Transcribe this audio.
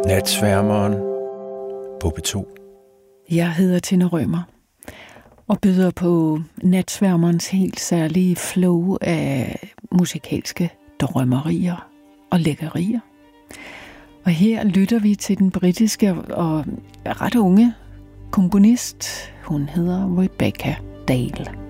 Natsværmeren på P2. Jeg hedder Tina Rømer og byder på Natsværmerens helt særlige flow af musikalske drømmerier og lækkerier. Og her lytter vi til den britiske og ret unge komponist. Hun hedder Rebecca Dale.